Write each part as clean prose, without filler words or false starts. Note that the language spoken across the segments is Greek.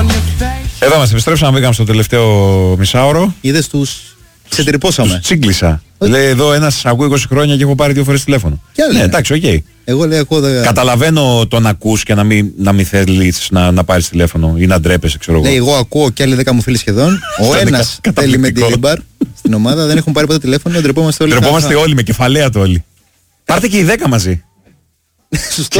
Εδώ μας επιστρέψαμε, μπήκαμε στο τελευταίο μισάωρο. Είδες τους ξετρυπώσαμε. Σύγκλισα. Λέει εδώ ένας ακούει 20 χρόνια και έχω πάρει 2 φορές τηλέφωνο. Ναι, εντάξει, οκ. Εγώ λέω Καταλαβαίνω το να ακούς και να μην θέλεις να πάρεις τηλέφωνο ή να ντρέπεσαι, ξέρω εγώ. Ναι, εγώ ακούω και άλλοι 10 μου φίλοι σχεδόν. Ο ένας θέλει με τη Λίμπαρ στην ομάδα, δεν έχουν πάρει ποτέ τηλέφωνο, ντρεπόμαστε όλοι. Ντρεπόμαστε όλοι, με κεφαλαία το όλοι. Πάρτε και οι 10 μαζί. Σωστό.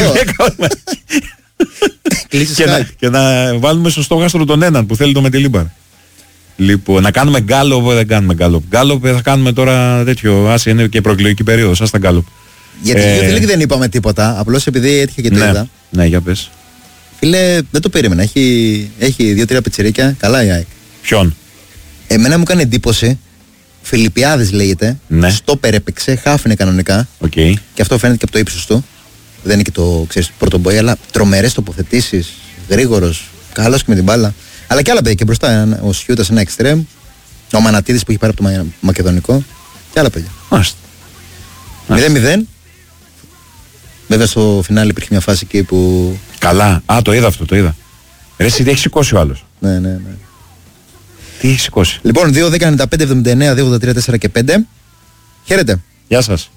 Και να βάλουμε στο στόχαστρο τον έναν που θέλει το με τη Λίμπαρ. Λοιπόν, να κάνουμε γκάλοπ, δεν κάνουμε γκάλοπ. Γκάλοπ θα κάνουμε τώρα τέτοιο, άσε είναι και προεκλογική περίοδος, ας τα γκάλοπ. Για τη Youth League δεν είπαμε τίποτα, απλώς επειδή έτυχε και το είδα. Ναι, για πες. Φίλε, δεν το περίμενα, έχει 2-3 πιτσιρίκια, καλά η ΑΕΚ. Ποιον? Εμένα μου έκανε εντύπωση, Φιλιππιάδης λέγεται, στο περέπαιξε, χάφινε κανονικά. Okay. Και αυτό φαίνεται και από το ύψος του. Δεν είναι και το πρωτομποή, αλλά τρομερές τοποθετήσεις, γρήγορος, καλός και με την μπάλα. Αλλά και άλλα παιδιά και μπροστά. Ο Σιούτας ένα εξτρέμ. Ο Μανατίδης που έχει πάρει από το Μακεδονικό. Και άλλα παιδιά. 0-0. Βέβαια στο φινάλι υπήρχε μια φάση εκεί που. Καλά. Το είδα αυτό, το είδα. Ρε εσύ τι έχει σηκώσει ο άλλος. Ναι. Τι έχει σηκώσει. Λοιπόν, 2-10-95-79, 2-83-4 και 5. Χαίρετε. Γεια σας.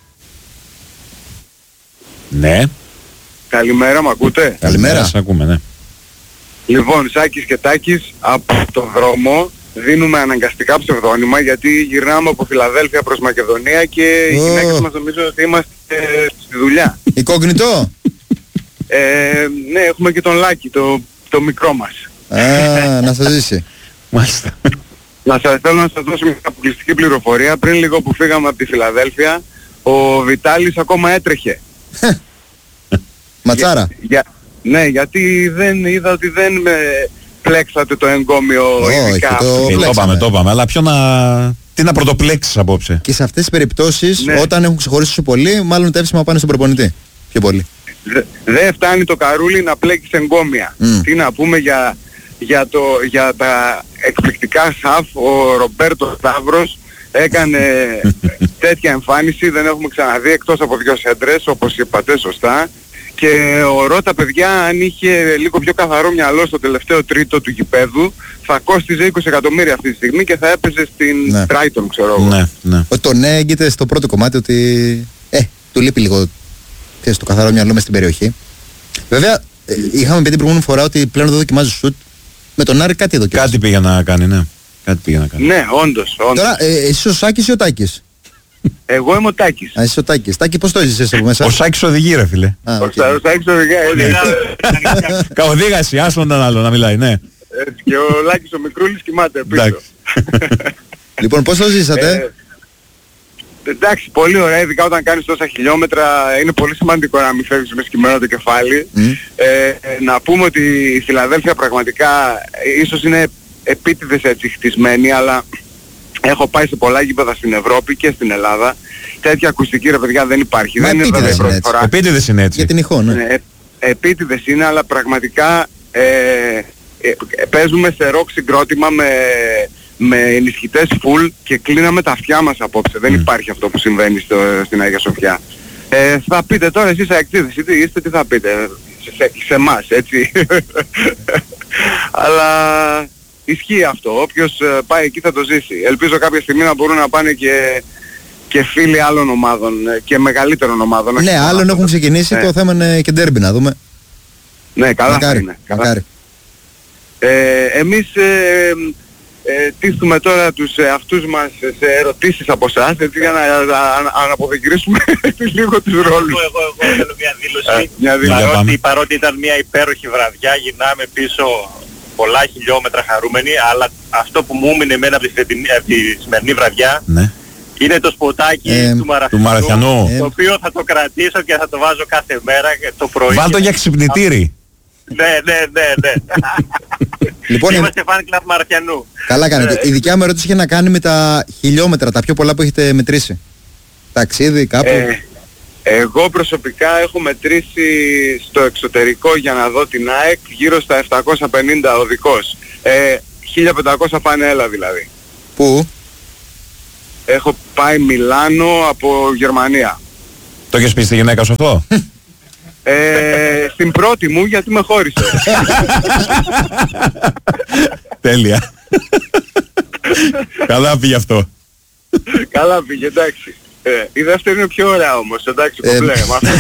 Ναι. Καλημέρα, μ' ακούτε? Καλημέρα. Σας ακούμε, ναι. Λοιπόν, Σάκης και Τάκης, από το δρόμο δίνουμε αναγκαστικά ψευδόνυμα γιατί γυρνάμε από Φιλαδέλφια προς Μακεδονία και οι γυναίκες μας νομίζουν ότι είμαστε στη δουλειά. Incognito. Ναι, έχουμε και τον Λάκη, το μικρό μας. Να σας ζήσει. Μάλιστα. Θέλω να σας δώσω μια αποκλειστική πληροφορία. Πριν λίγο που φύγαμε από τη Φιλαδέλφια, ο Βιτάλης ακόμα έτρεχε. Ματσάρα. Ναι, γιατί δεν είδα ότι δεν με πλέξατε το εγκόμιο ειδικά. Το είπαμε, αλλά τι να πρωτοπλέξεις απόψε. Και σε αυτές τις περιπτώσεις, όταν έχουν ξεχωρίσει τόσο πολύ, μάλλον τα εύσημα πάνε στον προπονητή. Πιο πολύ. Δεν φτάνει το καρούλι να πλέκεις εγκόμια. Τι να πούμε για τα εκπληκτικά χαφ, ο Ρομπέρτο Σταύρος έκανε τέτοια εμφάνιση, δεν έχουμε ξαναδεί εκτός από 2 σέντρες, όπως είπατε σωστά. Και ο Ρώτα, παιδιά, αν είχε λίγο πιο καθαρό μυαλό στο τελευταίο τρίτο του γηπέδου, θα κόστιζε 20 εκατομμύρια αυτή τη στιγμή και θα έπαιζε στην Brighton, ξέρω εγώ. Ναι. Το ναι έγκυται στο πρώτο κομμάτι ότι του λείπει λίγο το καθαρό μυαλό μες στην περιοχή. Βέβαια, είχαμε πει την προηγούμενη φορά ότι πλέον δεν δοκιμάζει σουτ. Με τον Άρη κάτι δοκιμάζει. Κάτι πήγε να κάνει, ναι. Ναι, όντως. Τώρα, εσύ ο Σάκης ή ο Τάκης? Εγώ είμαι ο Τάκης. Είσαι ο Τάκης. Τάκη, πώς το έζησες από μέσα? Ο Σάκης οδηγεί, ρε φίλε. Ο Σάκης οδηγεί. Καοδήγαση, άσον τον άλλο να μιλάει, ναι. Και ο Λάκης ο μικρούλης κοιμάται πίσω. Λοιπόν, πώς το ζήσατε? Εντάξει, πολύ ωραία, ειδικά όταν κάνεις τόσα χιλιόμετρα είναι πολύ σημαντικό να μην φεύγεις με σκυμμένο το κεφάλι. Να πούμε ότι η Φιλαδέλφια πραγματικά ίσως είναι επίτηδες έτσι χτισμένη, αλλά έχω πάει σε πολλά γήπεδα στην Ευρώπη και στην Ελλάδα. Τέτοια ακουστική, ρε παιδιά, δεν υπάρχει. Μα δεν είναι επίτηδες είναι έτσι. Επίτηδες είναι έτσι. Για την ηχό, ναι. Επίτηδες είναι, αλλά πραγματικά παίζουμε σε ροκ συγκρότημα με ενισχυτές full και κλείναμε τα αυτιά μας απόψε. Δεν υπάρχει αυτό που συμβαίνει στην Αγία Σοφιά. Θα πείτε τώρα εσείς αεκτήδες, τι θα πείτε σε εμάς, έτσι. Αλλά ισχύει αυτό. Όποιος πάει εκεί θα το ζήσει. Ελπίζω κάποια στιγμή να μπορούν να πάνε και φίλοι άλλων ομάδων και μεγαλύτερων ομάδων. Ναι, άλλων έχουν ξεκινήσει, το θέμα είναι και ντέρμπι να δούμε. Ναι, καλά μακάρι, είναι. Μακάρι. Εμείς τίθουμε τώρα τους εαυτούς μας σε ερωτήσεις από εσάς, έτσι, για να αναποδεγυρίσουμε λίγο τους ρόλους. Εγώ θέλω μια δήλωση. Παρότι ήταν μια υπέροχη βραδιά, γυρνάμε πίσω πολλά χιλιόμετρα χαρούμενοι, αλλά αυτό που μου έμεινε εμένα από τη σημερινή βραδιά είναι το σποτάκι του Μαραθιανού, το οποίο θα το κρατήσω και θα το βάζω κάθε μέρα το πρωί. Βάλ' το για ξυπνητήρι. Ναι. Λοιπόν, είμαστε fan club Μαραθιανού. Καλά κάνετε. Η δικιά μου ερώτηση είχε να κάνει με τα χιλιόμετρα, τα πιο πολλά που έχετε μετρήσει. Ταξίδι, κάπου. Εγώ προσωπικά έχω μετρήσει στο εξωτερικό για να δω την ΑΕΚ γύρω στα 750 οδικός. 1500 πάνε έλα δηλαδή. Πού? Έχω πάει Μιλάνο από Γερμανία. Το έχεις πει στη γυναίκα σου αυτό? στην πρώτη μου γιατί με χώρισε. Τέλεια. Καλά πήγε αυτό. Καλά πήγε, εντάξει. Η δεύτερη είναι πιο ωραία όμως, εντάξει, κομπλέ.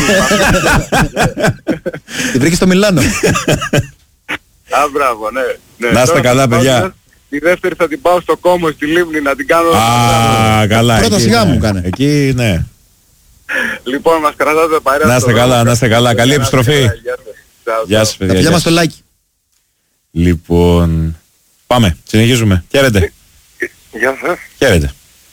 Τη βρήκε στο Μιλάνο. Α, μπράβο, ναι. Να είστε καλά, παιδιά. Τη δεύτερη θα την πάω στο Κόμο, στη Λίμνη, να την κάνω... Α, καλά. Πρώτα σιγά μου κάνε. Εκεί, ναι. Λοιπόν, μας κρατάτε παρέα. Να είστε καλά, να είστε καλά. Καλή επιστροφή. Γεια σας, παιδιά. Τα φιλιά μας στο like. Λοιπόν, πάμε, συνεχίζουμε. Χαίρετε. Γεια σας. Χαίρετε.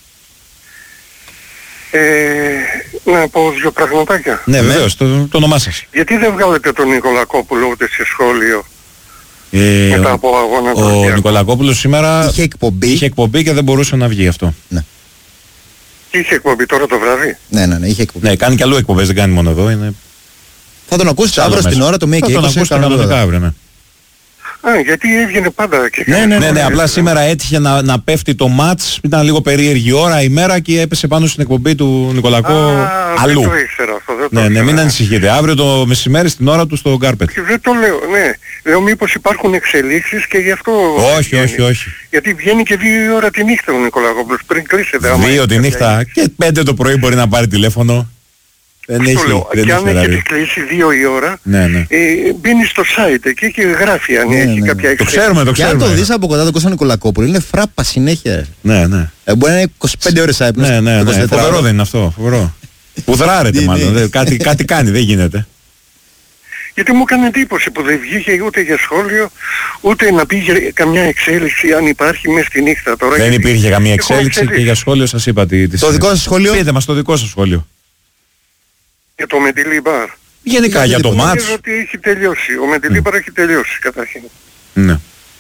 Να πω δύο πραγματάκια. Ναι, βεβαίως, το όνομά σας. Γιατί δεν βγάλετε τον Νικολακόπουλο ούτε σε σχόλιο μετά από αγώνα του Ολυμπιακού? Ο Νικολακόπουλος σήμερα είχε εκπομπή και δεν μπορούσε να βγει αυτό. Ναι. Είχε εκπομπή τώρα το βράδυ. Ναι, είχε εκπομπή. Ναι, κάνει και αλλού εκπομπές, δεν κάνει μόνο εδώ. Είναι... Θα τον ακούσεις αύριο στην ώρα το 1 και 20. Θα τον ακούσεις κανονικά αύριο, ναι. Γιατί έβγαινε πάντα και... Ναι, απλά σήμερα έτυχε να πέφτει το μάτς, ήταν λίγο περίεργη ώρα, ημέρα και έπεσε πάνω στην εκπομπή του Νικολακό αλλού. Δεν το ήξερα αυτό, Ναι, μην ανησυχείτε. Αύριο το μεσημέρι στην ώρα του στο Γκάρπετ. Και δεν το λέω, ναι. Λέω μήπως υπάρχουν εξελίξεις και γι' αυτό... Όχι. Γιατί βγαίνει και 2 η ώρα τη νύχτα ο Νικολακόπουλος πριν κλείσετε. 2 τη νύχτα και 5 το πρωί μπορεί να πάρει τηλέφωνο. Δεν έχει, και αν έχει κλείσει 2 η ώρα, μπαίνει στο site εκεί και γράφει αν έχει κάποια εξέλιξη. Το ξέρουμε. Και αν το δεις από κοντά τον Κώστα Νικολακόπουλο, είναι φράπα συνέχεια. Ναι. Μπορεί να είναι 25 ώρες άϊπνος. Ναι. Φοβερό δεν είναι αυτό, φοβερό. Πουδράρεται μάλλον, κάτι κάνει, δεν γίνεται. Γιατί μου έκανε εντύπωση που δεν βγήκε ούτε για σχόλιο, ούτε να πει για καμιά εξέλιξη αν υπάρχει μέσα στη νύχτα τώρα. Δεν υπήρχε καμία εξέλιξη και για σχόλιο σας είπα το δικό σας σχόλιο. Πείτε μας το δικό σας σχόλιο. Για το Μεντιλίμπαρ. Γενικά για το μάτς. Νομίζω ότι έχει τελειώσει. Ο Μεντιλίμπαρ έχει τελειώσει καταρχήν. Ναι.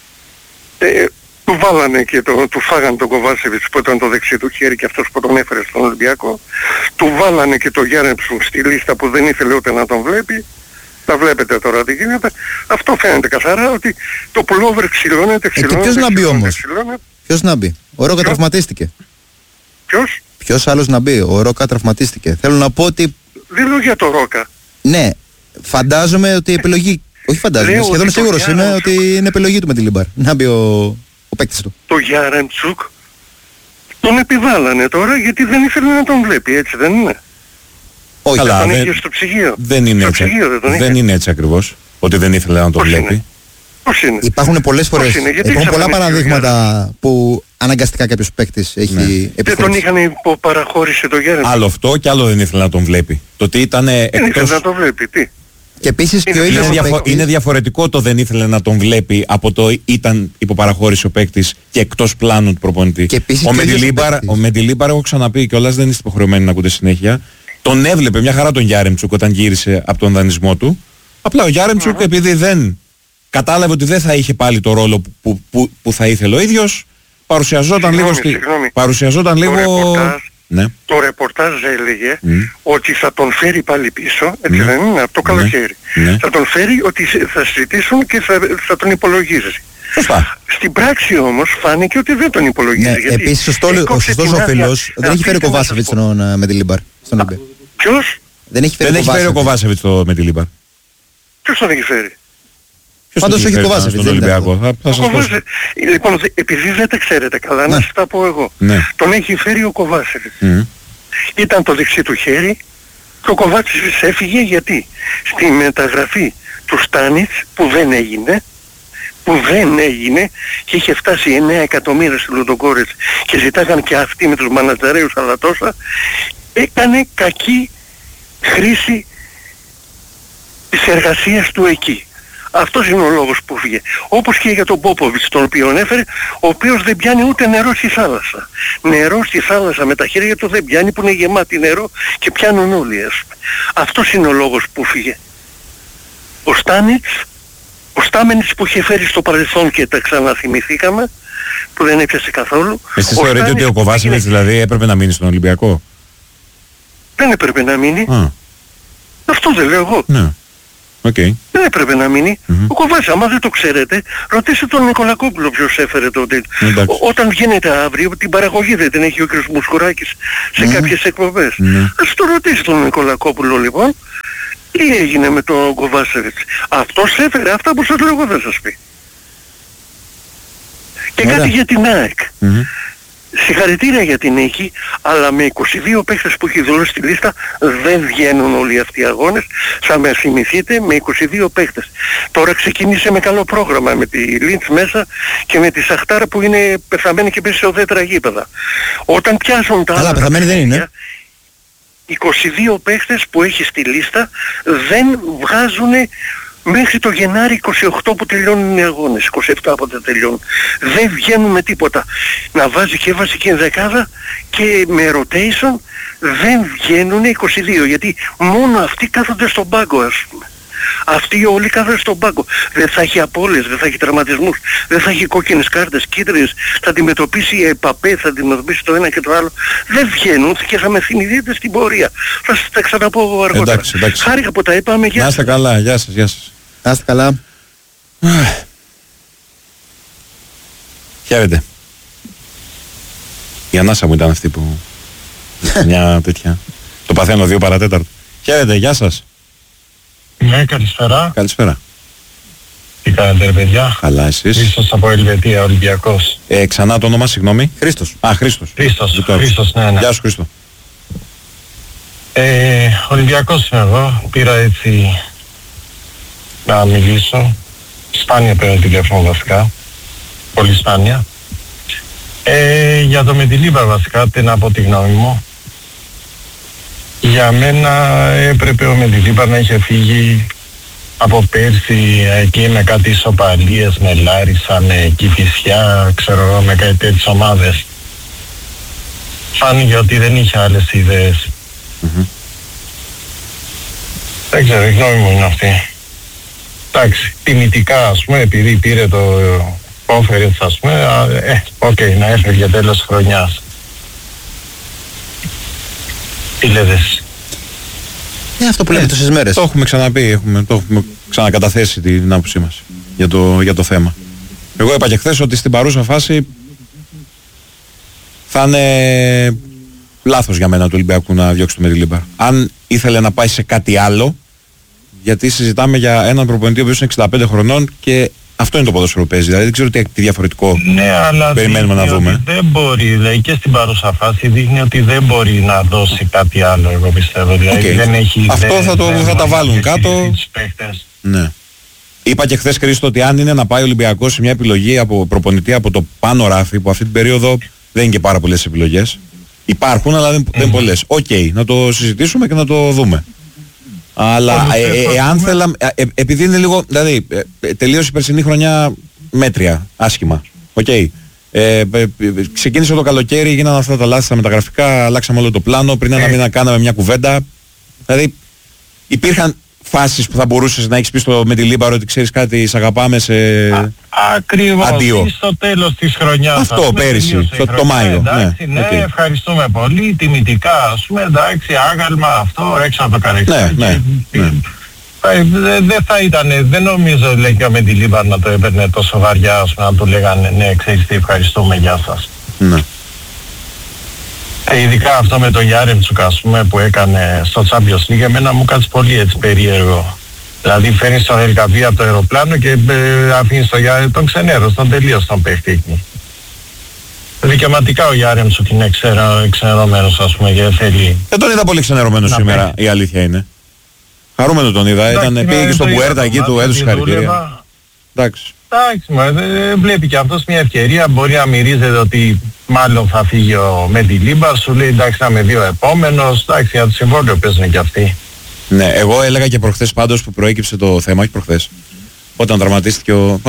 Του βάλανε και του φάγανε τον Κοβάσεβιτς που ήταν το δεξί του χέρι και αυτός που τον έφερε στον Ολυμπιακό. Του βάλανε και το Γιάρεμψον στη λίστα που δεν ήθελε ούτε να τον βλέπει. Τα βλέπετε τώρα τι γίνεται. Αυτό φαίνεται καθαρά ότι το pullover ξυλώνεται. Και ποιος να μπει όμως? Ποιος να μπει? Ο Ρόκα τραυματίστηκε. Ποιος? Ποιος άλλος να μπει? Ο Ρόκα τραυματίστηκε. Θέλω να πω ότι... Δεν λέω για το Ρόκα. Ναι, φαντάζομαι ότι η επιλογή... Όχι φαντάζομαι, σχεδόν σίγουρος είμαι ότι είναι επιλογή του με τη Λίμπαρ. Να μπει ο παίκτης του. Το Γιάρεμτσουκ τον επιβάλλανε τώρα γιατί δεν ήθελε να τον βλέπει, έτσι δεν είναι? Όχι, καλά, τον είχε στο ψυγείο. Δεν είναι έτσι. Δεν είναι έτσι ακριβώς, ότι δεν ήθελε να τον βλέπει. Πώς είναι? Υπάρχουν πολλές φορές, υπάρχουν πολλά παραδείγματα που αναγκαστικά κάποιος παίκτης έχει επιθυμήσει. Δεν τον είχαν υποπαραχώρηση το Γιάρεμτσουκ. Άλλο αυτό και άλλο δεν ήθελε να τον βλέπει. Το ότι ήταν εκτός... Δεν ήθελε να τον βλέπει, τι? Και επίσης και ο ίδιος είναι διαφορετικό το δεν ήθελε να τον βλέπει από το ήταν υποπαραχώρηση ο παίκτης και εκτός πλάνου του προπονητή. Ο Μεντιλίμπαρ, έχω ξαναπεί κιόλας, δεν είστε υποχρεωμένοι να ακούτε συνέχεια. Τον έβλεπε μια χαρά τον Γιάρεμτσουκ όταν γύρισε από τον δανεισμό του. Απλά ο Γιάρεμτσουκ επειδή δεν κατάλαβε ότι δεν θα είχε πάλι το ρόλο που θα ήθελε ο ίδιος, παρουσιαζόταν λίγο... Ναι. Το ρεπορτάζ έλεγε ότι θα τον φέρει πάλι πίσω, έτσι δεν είναι, από το καλοκαίρι. Θα τον φέρει ότι θα συζητήσουν και θα τον υπολογίζει. Σωστά. Στην πράξη όμως φάνηκε ότι δεν τον υπολογίζει. Ναι, επίσης ο σωστός ο φίλος δεν έχει φέρει ο Κοβάσεβιτς με τη Λίμπαρ στον Ολυμπιακό. Ποιος? Δεν έχει φέρει ο Κοβάσεβιτς με τη Λίμπαρ. Ποιος τον έχει φέρει? Πάντως όχι Κοβάσεβιτς στον Ολυμπιακό. Λοιπόν, επειδή δεν τα ξέρετε καλά, να σας τα πω εγώ. Τον έχει φέρει ο Κοβάσεβιτς. Ήταν το δεξί του χέρι και ο Κοβάσεβιτς έφυγε γιατί στη μεταγραφή του Στάνιτς που δεν έγινε και είχε φτάσει 9 εκατομμύρια στη Λουδογκόρετς και ζητάγαν και αυτοί με τους μανατζαρέους αλλά τόσα, έκανε κακή χρήση της εργασίας του εκεί. Αυτός είναι ο λόγος που φύγε. Όπως και για τον Πόποβιτς τον οποίο έφερε, ο οποίος δεν πιάνει ούτε νερό στη θάλασσα. Νερό στη θάλασσα με τα χέρια του δεν πιάνει που είναι γεμάτη νερό και πιάνουν όλοι ας πούμε. Αυτός είναι ο λόγος που φύγε. Ο Στάνιτς, ο Στάμενιτς που είχε φέρει στο παρελθόν και τα ξαναθυμηθήκαμε, που δεν έπιασε καθόλου. Εσείς θεωρείτε ότι ο Κοβάσεβιτς δηλαδή έπρεπε να μείνει στον Ολυμπιακό? Δεν έπρεπε να μείνει. Αυτό δεν λέω εγώ. Ναι. Okay. Δεν έπρεπε να μείνει. Ο Κοβάσης, άμα δεν το ξέρετε, ρωτήστε τον Νικολακόπουλο ποιος έφερε τότε. Όταν γίνεται αύριο, την παραγωγή δεν την έχει ο κ. Μουσκουράκης σε κάποιες εκπομπές. Ας το ρωτήσει τον Νικολακόπουλο λοιπόν Τι έγινε με τον Κοβάσεβιτς? Αυτός έφερε αυτά που σας λέω εγώ, δεν σας πει. Και κάτι για την ΑΕΚ. Συγχαρητήρια για την νίκη, αλλά με 22 παίκτες που έχει δηλώσει στη λίστα δεν βγαίνουν όλοι αυτοί οι αγώνες. Θα με θυμηθείτε, με 22 παίκτες. Τώρα ξεκίνησε με καλό πρόγραμμα, με τη Λίντς μέσα και με τη Σαχτάρα που είναι πεθαμένη και πέσει σε ουδέτερα γήπεδα. Όταν πιάσουν τα άλλα πεθαμένη δεν είναι. 22 παίκτες που έχει στη λίστα δεν βγάζουν μέχρι το Γενάρη 28 που τελειώνουν οι αγώνες, 27 πότε τελειώνουν. Δεν βγαίνουν με τίποτα. Να βάζει και βασική ενδεκάδα και με rotation δεν βγαίνουν 22, γιατί μόνο αυτοί κάθονται στον πάγκο, ας πούμε. Αυτοί όλοι κάθονται στον πάγκο. Δεν θα έχει απώλειες, δεν θα έχει τραυματισμούς, δεν θα έχει κόκκινες κάρτες, κίτρινες. Θα αντιμετωπίσει ΕΠΑΠΕ, θα αντιμετωπίσει το ένα και το άλλο. Δεν βγαίνουν και θα με θυμηθείτε στην πορεία. Θα σας τα ξαναπώ αργότερα. Εντάξει. Χάρηκα που τα είπαμε. Να είστε καλά. Γεια σας. Να είστε καλά. Χαίρετε. Η ανάσα μου ήταν αυτή που... μια τέτοια... Το παθαίνω 2 παρατέταρτο. Χαίρετε, γεια σας. Ναι, καλησπέρα. Καλησπέρα. Τι κάνετε ρε παιδιά? Καλά, εσείς? Χρήστος από Ελβετία, Ολυμπιακός. Ξανά το όνομα, συγγνώμη. Χρήστος. Χρήστος. Χρήστος, ναι. Γεια σου, Χρήστο. Ολυμπιακός είμαι εγώ. Πήρα έτσι να μιλήσω. Σπάνια πήρα τηλέφωνο βασικά. Πολύ σπάνια. Για το Μεντιλίμπαρ βασικά, τι να πω τη γνώμη μου. Για μένα έπρεπε ο Μεντιλίμπαρ να είχε φύγει από πέρσι εκεί με κάτι ισοπαλίες, με Λάρισα, με Κηφισιά, ξέρω εγώ, με κάτι τέτοιες ομάδες. Φάνηκε ότι δεν είχε άλλες ιδέες. Δεν ξέρω, η γνώμη μου είναι αυτή. Εντάξει, τιμητικά ας πούμε, επειδή πήρε το Conference ας πούμε, να έφευγε τέλος χρονιάς. Τι λέτε εσείς? Αυτό που λέμε τόσες μέρες. Το έχουμε ξαναπεί, το έχουμε ξανακαταθέσει την άποψή μας για το θέμα. Εγώ είπα και χθες ότι στην παρούσα φάση θα είναι λάθος για μένα του Ολυμπιακού να διώξει το Μεντιλίμπαρ. Αν ήθελε να πάει σε κάτι άλλο, γιατί συζητάμε για έναν προπονητή ο οποίος είναι 65 χρονών και αυτό είναι το ποδόσφαιρο παίζει. Δηλαδή δεν ξέρω τι διαφορετικό περιμένουμε να δούμε. Δεν μπορεί, δηλαδή και στην παρούσα φάση δείχνει ότι δεν μπορεί να δώσει κάτι άλλο, εγώ πιστεύω. Δηλαδή δεν έχει αυτό θα τα βάλουν κάτω. Ναι. Είπα και χθες, Χρήστο, ότι αν είναι να πάει ο Ολυμπιακός σε μια επιλογή από προπονητή από το πάνω ράφι, που αυτή την περίοδο δεν είναι και πάρα πολλές επιλογές. Υπάρχουν, αλλά δεν είναι πολλές. Να το συζητήσουμε και να το δούμε. Αλλά εάν θέλαμε, επειδή είναι λίγο, δηλαδή τελείωσε η περσινή χρονιά μέτρια, άσχημα. Ξεκίνησε το καλοκαίρι, γίνανε αυτά τα λάθη στα μεταγραφικά, αλλάξαμε όλο το πλάνο, πριν ένα μήνα κάναμε μια κουβέντα. Δηλαδή υπήρχαν φάσεις που θα μπορούσες να έχεις πει στο Μεντιλίμπαρ ότι ξέρεις κάτι, σ' αγαπάμε σε ακριβώς, αντίο. Στο τέλος της χρονιάς. Αυτό πέρυσι, το Μάιο. Εντάξει, ναι, ευχαριστούμε πολύ, τιμητικά ας πούμε, εντάξει, άγαλμα αυτό, έξω από το καρέξι. Ναι. Δεν θα ήταν, δεν νομίζω λέει και ο Μεντιλίμπαρ να το έπαιρνε τόσο βαριά, ας πούμε, να του λέγανε ναι, ξέρεις τι, ευχαριστούμε, γεια σας. Ναι. Ειδικά αυτό με τον Γιάρεμτσουκ ας πούμε που έκανε στο Champions League, εμένα μου κάτσε πολύ έτσι περίεργο. Δηλαδή φέρνεις τον Ελκαβή από το αεροπλάνο και αφήνεις τον ξενέρο, τον τελείως τον παίχτη εκεί. Δικαιωματικά ο Γιάρεμτσουκ είναι ξενερωμένος ας πούμε και θέλει... Δεν τον είδα πολύ ξενερωμένος σήμερα, παίχτη. Η αλήθεια είναι. Χαρούμενο τον είδα, πήγε και στον Πουέρτα εκεί, του έδωσε χαρακτήρια. Εντάξει. Εντάξει, βλέπει και αυτός μια ευκαιρία, μπορεί να μυρίζεται ότι μάλλον θα φύγει ο Μεντιλίμπαρ, σου λέει εντάξει να με δει ο επόμενος, εντάξει για το συμβόλαιο παίζουν και αυτοί. Ναι, εγώ έλεγα και προχθές πάντως που προέκυψε το θέμα, όχι προχθές, όταν τραυματίστηκε ο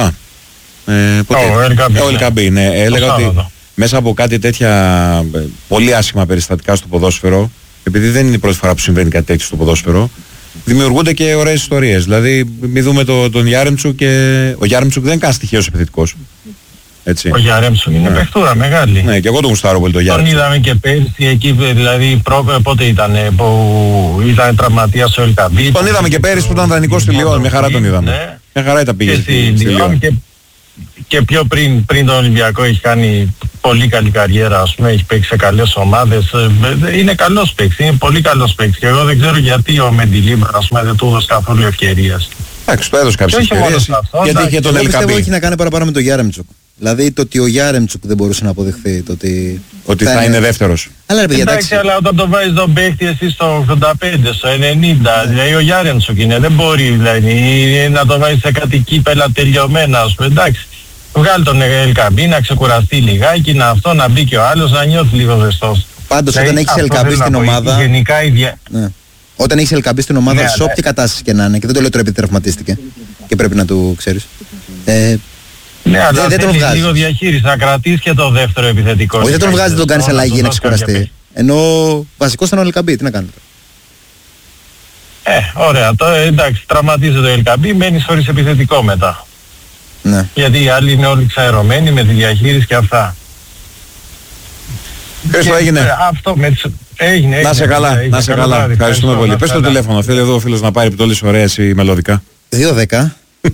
Ελκαμπή, ναι, έλεγα ότι μέσα από κάτι τέτοια πολύ άσχημα περιστατικά στο ποδόσφαιρο, επειδή δεν είναι η πρώτη φορά που συμβαίνει κάτι τέτοιο στο ποδόσφαιρο, δημιουργούνται και ωραίες ιστορίες. Δηλαδή, μη δούμε τον Γιάρεμτσουκ και ο Γιάρεμτσουκ δεν είναι καν στοιχείος επιθετικός. Έτσι. Ο Γιάρεμτσουκ είναι παιχτούρα μεγάλη. Ναι, και εγώ τον γουστάρω πολύ τον Γιάρεμτσουκ. Τον είδαμε και πέρσι εκεί, δηλαδή πότε ήταν, που ήταν τραυματίας ο Ελκαμπή. Τον είδαμε και πέρσι που ήταν δανεικός στη Λιόν, μια χαρά τον είδαμε. Ναι. Μια χαρά ήταν πήγε στη Λιόν. και πιο πριν τον Ολυμπιακό έχει κάνει πολύ καλή καριέρα, ας πούμε, έχει παίξει σε καλές ομάδες, είναι καλός παίκτης, είναι πολύ καλός παίκτης και εγώ δεν ξέρω γιατί ο Μεντιλίμπαρ, ας πούμε, δεν του έδωσε καθόλου ευκαιρίες. Εντάξει, του έδωσε κάποιες ευκαιρίες, γιατί είχε τον Ελκαμπή. Πιστεύω έχει να κάνει παραπάνω με τον Γιάρεμτσουκ. Δηλαδή το ότι ο Γιάρεμτσουκ δεν μπορούσε να αποδεχθεί το ότι θα είναι δεύτερος. Αλλά, εντάξει, αλλά όταν το βάζεις τον παίχτη εσύ στο 85, στο 90, δηλαδή ο Γιάρεμτσουκ είναι, δεν μπορεί δηλαδή να το βάζεις σε κάτι κύπελα τελειωμένα, ας πούμε, εντάξει. Βγάλει τον Ελκαμπή να ξεκουραστεί λιγάκι, να μπει και ο άλλος να νιώθει λίγο ζεστός. Πάντως όταν έχεις Ελκαμπή στην ομάδα... Ναι. Όταν έχεις Ελκαμπή στην ομάδα, σε όποια κατάσταση και να είναι, και δεν το λέω τώρα επειδή τραυματίστηκε και πρέπει να του ξέρεις. Ναι, αλλά δεν τον βγάζει. Λίγο διαχείριση, να κρατήσει και το δεύτερο επιθετικό. Όχι, δεν τον βγάζει, δεν τον κάνεις αλλαγή να ξεκουραστεί. Ενώ βασικός ήταν ο Ελκαμπή, τι να κάνετε. Ωραία, εντάξει, τραυματίζεται ο Ελκαμπή, μένεις χωρίς επιθετικό μετά. Ναι. Γιατί οι άλλοι είναι όλοι ξαερωμένοι με τη διαχείριση και αυτά. Χρήστο, έγινε. Αυτό έγινε. Να σε καλά, να σε καλά. Ευχαριστούμε πολύ. Πες το τηλέφωνο, θέλει εδώ ο φίλος να πάρει επιτόλες ωραίες ή μελωδικά. 2-10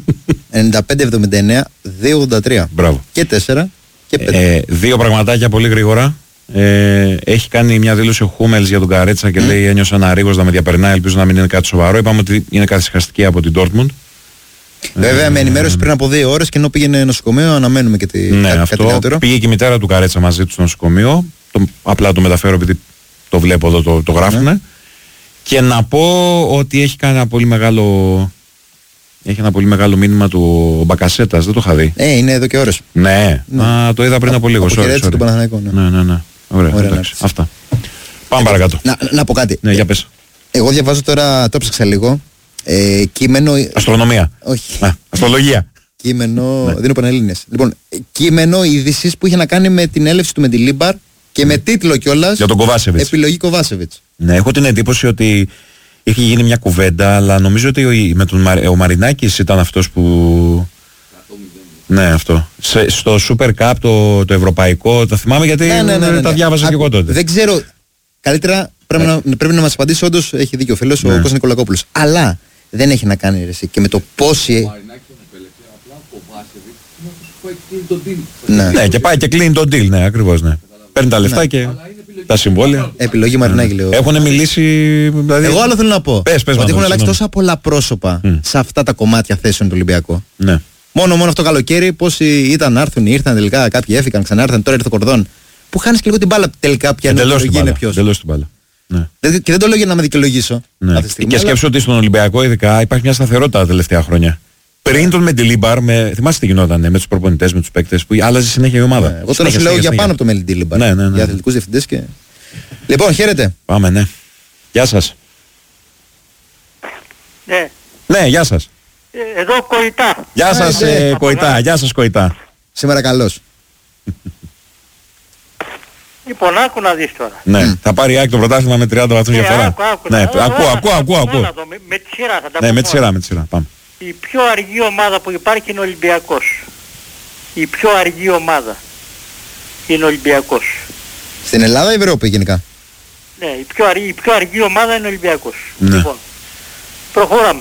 95-79 2-83. Μπράβο. Και 4 και 5. Δύο πραγματάκια πολύ γρήγορα. Έχει κάνει μια δήλωση ο Χούμελς για τον Καρέτσα και λέει ένιωσα ένα ρίγος να με διαπερνάει, ελπίζω να μην είναι κάτι σοβαρό. Είπαμε ότι είναι καθυσυχαστική από την Dortmund. Βέβαια με ενημέρωση πριν από 2 ώρες και ενώ πήγαινε νοσοκομείο αναμένουμε και αυτό. Πήγε και η μητέρα του Καρέτσα μαζί του στο νοσοκομείο. Απλά το μεταφέρω επειδή το βλέπω εδώ, το γράφουνε. Και να πω ότι έχει κάνει ένα πολύ μεγάλο... Έχει ένα πολύ μεγάλο μήνυμα του Μπακασέτας, δεν το είχα δει. Είναι εδώ και ώρες. Ναι, το είδα πριν από λίγο. Από του Παναθηναϊκού, ναι. Ωραία, εντάξει, αυτά. Πάμε παρακάτω. Να πω κάτι. Ναι, για πες. Εγώ διαβάζω τώρα, το ψάξα λίγο. Κείμενο... Αστρονομία. Όχι. Αστρολογία. Κείμενο... Δίνω Πανελλήνιες. Λοιπόν, κείμενο είδησης που είχε να κάνει με την έλευση του Μεντιλίμπαρ και με τίτλο κιόλας... Για τον Κοβάσεβιτς. Επιλογή Κοβάσεβιτς. Ναι, έχω την εντύπωση ότι είχε γίνει μια κουβέντα, αλλά νομίζω ότι ο Μαρινάκης ήταν αυτός που... Ναι, αυτό. Στο Super Cup, το ευρωπαϊκό, τα θυμάμαι γιατί τα διάβαζα και εγώ τότε. Δεν ξέρω, καλύτερα πρέπει να μας απαντήσει, όντως έχει δίκιο ο φίλος, ο Κώστας Νικολακόπουλος. Αλλά δεν έχει να κάνει ρεσί και με το πόσοι... Ναι, και πάει και κλείνει τον deal, ναι, ακριβώς, ναι. Παίρνει τα λεφτά και τα συμβόλαια. Επιλογή Μαρινάκη, λέω. Έχουν μιλήσει. Δηλαδή... Εγώ άλλο θέλω να πω. Πες, ότι έχουν αλλάξει τόσα πολλά πρόσωπα σε αυτά τα κομμάτια θέσεων του Ολυμπιακού. Ναι. Μόνο αυτό το καλοκαίρι, πόσοι ήταν να έρθουν, ήρθαν τελικά, κάποιοι έφυγαν, ξανάρθαν, τώρα ήρθε ο Κορδόν. Που χάνεις και λίγο την μπάλα τελικά πια να είναι ποιος. Τελώς την μπάλα. Ναι. Και δεν το λέω για να με δικαιολογήσω. Ναι. Και σκέψου ότι στον Ολυμπιακό ειδικά υπάρχει μια σταθερότητα τα τελευταία χρόνια. Πριν τον Μεντιλίμπαρ, θυμάσαι τι γινόταν με τους προπονητές, με τους παίκτες που άλλαζε συνέχεια η ομάδα. Εγώ τώρα σου λέω για πάνω από τον Μεντιλίμπαρ. Ναι. Για αθλητικούς διευθυντές και. Λοιπόν, χαίρετε. Πάμε, ναι. Γεια σας. Ναι, γεια σας. Εδώ Κοητά. Γεια σας Κοητά, γεια σας Κοητά. Σήμερα καλώς. Λοιπόν, άκου να δεις τώρα. Ναι, θα πάρει η ΑΕΚ το πρωτάθλημα με 30 βαθμούς διαφορά. Ναι, ακούω. Με τη σειρά θα τα πούμε. Ναι, με τη σειρά, πάμε. Η πιο αργή ομάδα που υπάρχει είναι ο Ολυμπιακός. Η πιο αργή ομάδα είναι ο Ολυμπιακός. Στην Ελλάδα ή Ευρώπη γενικά? Ναι, η πιο αργή ομάδα είναι ο Ολυμπιακός. Ναι. Λοιπόν, προχωράμε.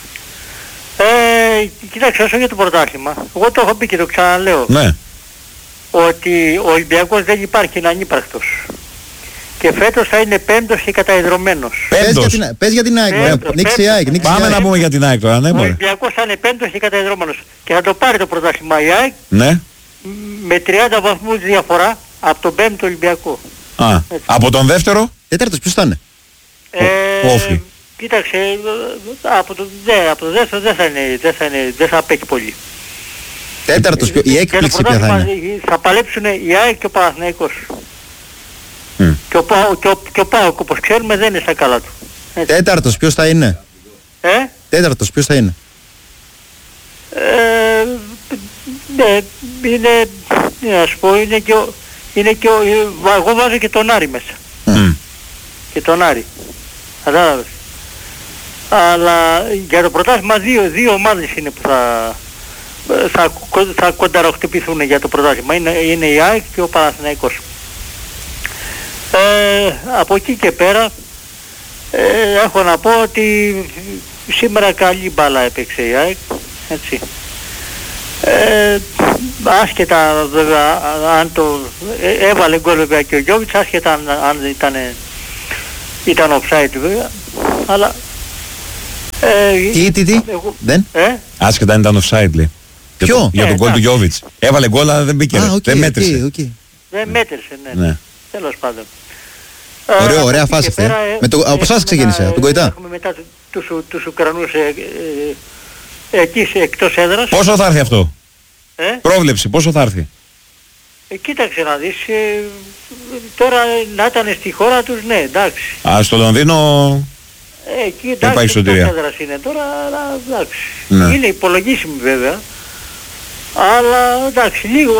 Κοιτάξτε, όσο για το πρωτάθλημα, εγώ το έχω πει και το ξαναλέω. Ναι. Ότι ο Ολυμπιακός δεν υπάρχει, είναι ανύπαρκτος. Και φέτος θα είναι πέμπτος και καταϊδρωμένος. Πες για την ΑΕΚ. Νίξει η ΑΕΚ. Πάμε να πούμε για την ΑΕΚ τώρα. Ο Ολυμπιακός θα είναι πέμπτος και καταϊδρωμένος. Και θα το πάρει το πρωτάθλημα η ΑΕΚ. Ναι. Με 30 βαθμούς διαφορά από τον πέμπτο Ολυμπιακό. Από τον δεύτερο. Τέταρτος ποιος θα είναι? Όφη. Κοίταξε, από το δεύτερο δεν θα παίξει πολύ. Τέταρτος, η έκπληξη ποια θα είναι? Θα παλέψουν η ΑΕΚ και ο Παναθηναϊκός. Και ο ΠΑΟΚ, όπως ξέρουμε, δεν είναι στα καλά του. Τέταρτος ποιος θα είναι? Τέταρτος ποιος θα είναι? Ναι, είναι, να σου πω, εγώ βάζω και τον Άρη μέσα. Και τον Άρη. Κατάλαβες. Αλλά για το πρωτάθλημα δύο ομάδες είναι που θα κονταροχτυπηθούν για το πρωτάθλημα. Είναι η ΑΕΚ και ο Παναθηναϊκός. Από εκεί και πέρα έχω να πω ότι σήμερα καλή μπάλα έπαιξε η ΑΕΚ, έτσι. άσχετα βέβαια αν το έβαλε γκολ βέβαια και ο Γιώβιτς, άσχετα αν ήταν offside βέβαια, αλλά δεν? Άσχετα αν ήταν offside λέει. Ποιο? Για τον γκολ του Γιώβιτς. Έβαλε γκολ αλλά δεν μπήκε. Δεν μέτρησε. Δεν μέτρησε, ναι. Τέλος πάντων. Ωραία φάση αυτή. Από εσάς ξεκίνησε, από τον Κοϊτά. Έχουμε μετά τους Ουκρανούς εκεί εκτός έδρας. Πόσο θα έρθει αυτό? Πρόβλεψη, πόσο θα έρθει? Κοίταξε να δεις, τώρα να ήταν στη χώρα τους, ναι, εντάξει. Στο Λονδίνο εκεί εντάξει, εκτός έδρας είναι τώρα, αλλά εντάξει. Ναι. Είναι υπολογίσιμη βέβαια. Αλλά εντάξει, λίγο,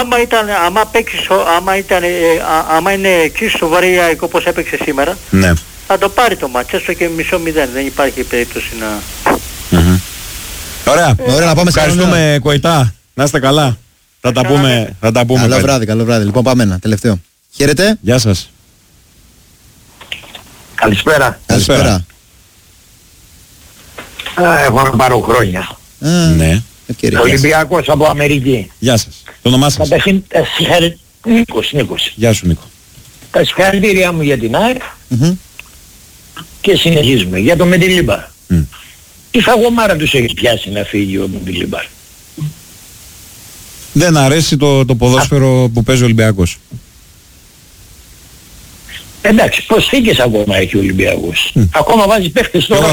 άμα είναι εξίσου σοβαρή όπως έπαιξε σήμερα, ναι, θα το πάρει το μάτς, έστω και 0-0, δεν υπάρχει περίπτωση να... Ωραία, να πάμε. Ευχαριστούμε Κοϊτά, να είστε καλά. Θα τα πούμε. Καλό βράδυ. Λοιπόν, πάμε ένα τελευταίο. Χαίρετε. Γεια σας. Καλησπέρα. Έχω να πάρω χρόνια. Ναι. Ολυμπιακός από Αμερική. Γεια σας. Το όνομά σας? Νίκος. Γεια σου Νίκο. Τα συγχαρητήριά μου για την ΑΕΚ και συνεχίζουμε. Για το Μεντιλίμπαρ. Τι φαγωμάρα τους έχει πιάσει να φύγει ο Μεντιλίμπαρ? Δεν αρέσει το ποδόσφαιρο που παίζει ο Ολυμπιακός. Εντάξει, προσθήκες ακόμα έχει ο Ολυμπιακός. Ακόμα βάζει παίχτες τώρα.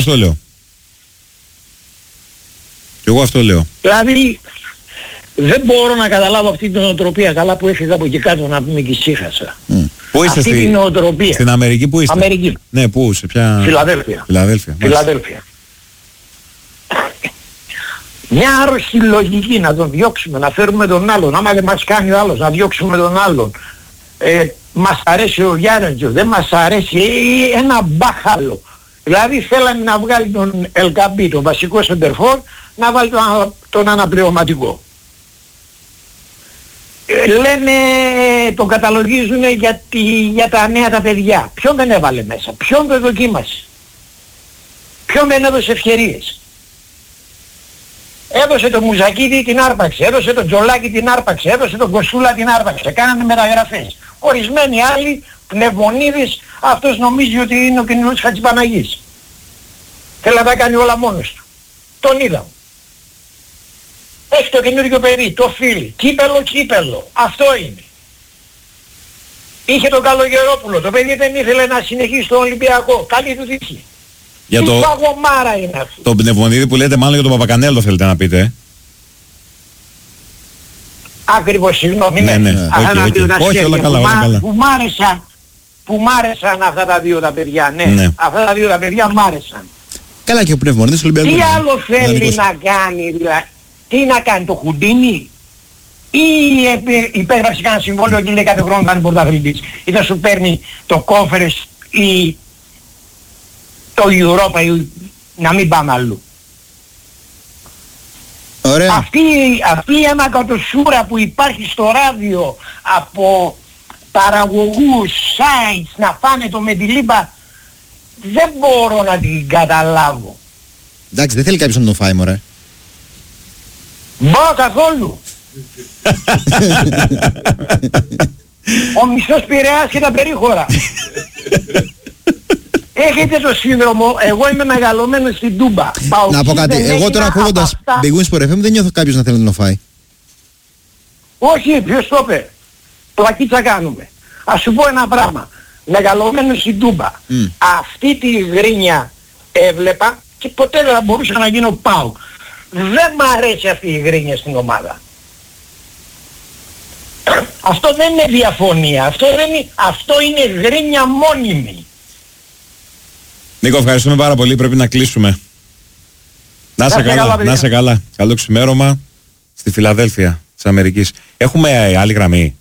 Εγώ αυτό λέω. Δηλαδή δεν μπορώ να καταλάβω αυτή την νοοτροπία. Καλά που έφυγα από εκεί κάτω να πούμε και ησύχασα. Πού είστε? Αυτή την νοοτροπία. Στην Αμερική που είστε? Αμερική. Ναι, πού, σε ποια? Φιλαδέλφια. Μια άρρωστη λογική να τον διώξουμε, να φέρουμε τον άλλον. Άμα δεν μας κάνει ο άλλος, να διώξουμε τον άλλον. Μας αρέσει ο Γιάννετζος, δεν μας αρέσει ένα μπάχαλο. Δηλαδή θέλανε να βγάλει τον Ελκαμπή, τον βασικό σεντερφόρ, να βάλει τον αναπληρωματικό. Λένε, τον καταλογίζουν για τα νέα τα παιδιά. Ποιον δεν έβαλε μέσα, ποιον δεν δοκίμασε, ποιον δεν έδωσε ευκαιρίες. Έδωσε τον Μουζακίδη την άρπαξε, έδωσε τον Τζολάκη την άρπαξε, έδωσε τον Κοστούλα την άρπαξε, κάνανε μεταγραφές. Ορισμένοι άλλοι, Πνευμονίδης, αυτός νομίζει ότι είναι ο καινούργιος Χατζηπαναγής. Θέλει να τα κάνει όλα μόνος του. Τον είδα. Έχει το καινούργιο παιδί, το φίλι, κύπελο, αυτό είναι. Είχε τον Καλογερόπουλο, το παιδί δεν ήθελε να συνεχίσει στον Ολυμπιακό, καλή του τύχη. Για τι παγωμάρα είναι αυτή. Το Πνευμονίδη που λέτε μάλλον για τον Παπακανέλο θέλετε να πείτε. Ακριβώς, συγγνώμη. Ναι. Όχι, όλα καλά. Που μ' άρεσαν αυτά τα δύο τα παιδιά, ναι. Αυτά τα δύο τα παιδιά μ' άρεσαν. Καλά και ο Πνευμονίδης Ολυμπιακού. Τι άλλο θέλει να κάνει, δηλαδή. Τι να κάνει, το Χουντίνι? Ή υπέγραψε κανένα συμβόλαιο και λέει κάθε χρόνο θα είναι πρωταθλητής. Ή θα σου παίρνει το Conference ή το Europa ή να μην πάμε αλλού. Ωραία. Αυτή η ανακατοσούρα που υπάρχει στο ράδιο από παραγωγούς, sites να πάνε το Μεντιλίμπαρ, δεν μπορώ να την καταλάβω. Εντάξει, δεν θέλει κάποιος να τον φάει, μωρέ. Μπα καθόλου. Ο μισός Πειραιάς και τα περίχωρα. Έχετε το σύνδρομο, εγώ είμαι μεγαλωμένος στην Τούμπα. Να πω κάτι, εγώ τώρα ακούγοντας Big Wins for FM δεν νιώθω κάποιος να θέλει να τον φάει. Όχι, ποιος το είπε. Πλακίτσα κάνουμε. Ας σου πω ένα πράγμα. Μεγαλωμένος στην Τούμπα. Αυτή τη γρίνια έβλεπα και ποτέ δεν θα μπορούσα να γίνω ΠΑΟΚ. Δεν μ' αρέσει αυτή η γρίνια στην ομάδα. Αυτό δεν είναι διαφωνία. Αυτό είναι γρίνια μόνιμη. Νίκο, ευχαριστούμε πάρα πολύ. Πρέπει να κλείσουμε. Να σε καλά. Καλό ξημέρωμα στη Φιλαδέλφια της Αμερικής. Έχουμε άλλη γραμμή?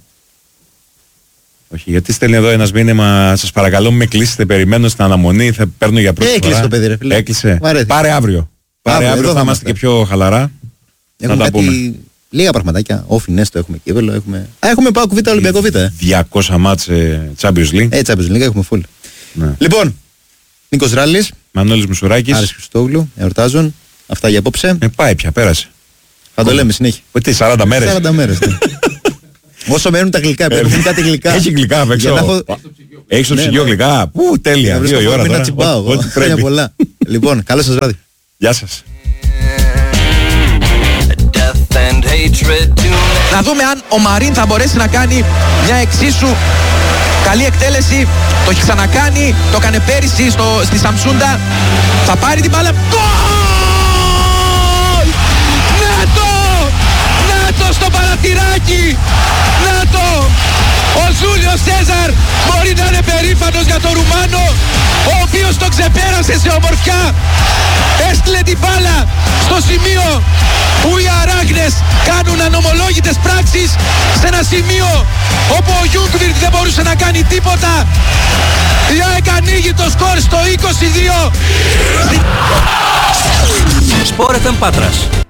Όχι, γιατί στέλνει εδώ ένας μήνυμα. Σας παρακαλώ μην με κλείσετε. Περιμένω στην αναμονή. Θα παίρνω για πρώτη φορά. Έκλεισε το παιδί, ρε φίλε. Έκλεισε. Πάρε αύριο. Αύριο θα είμαστε και πιο χαλαρά. Έχουμε να τα πούμε. Λίγα πραγματάκια. Όφι το έχουμε κύπελλο. Έχουμε ΠΑΟΚ Β, Ολυμπιακό Β. 200 μάτς Champions League. Champions League έχουμε full. Ναι. Λοιπόν, Νίκος Ράλης, Μανώλης Μουσουράκης, Άρης Χριστόγλου, εορτάζουν. Αυτά για απόψε. Πάει πια, πέρασε. Θα το λέμε συνέχεια. Τι, 40 μέρες. 40 μέρες. Όσο μένουν τα γλυκά, έχουν κάτι γλυκά. Έχει γλυκά απ' έξω. Έχεις το ψυγείο γλυκά. Πού, τέλεια. 2 η ώρα τώρα. Χρόνια πολλά. Λοιπόν, καλό σας βράδυ. Γεια σας. Να δούμε αν ο Μαρίν θα μπορέσει να κάνει μια εξίσου καλή εκτέλεση. Το έχει ξανακάνει, το έκανε πέρυσι στη Σαμσούντα. Θα πάρει την μπάλα. Γκολ! Να το στο παραθυράκι! Να το! Ο Ζούλιο Σέζαρ μπορεί να είναι περήφανος για τον Ρουμάνο, ο οποίος τον ξεπέρασε σε ομορφιά. Έστειλε την μπάλα στο σημείο που οι Αράχνες κάνουν ανομολόγητες πράξεις, σε ένα σημείο όπου ο Γιούγκβιρτ δεν μπορούσε να κάνει τίποτα. Η ΑΕΚ ανοίγει το σκορ στο 22. Sport FM Πάτρας.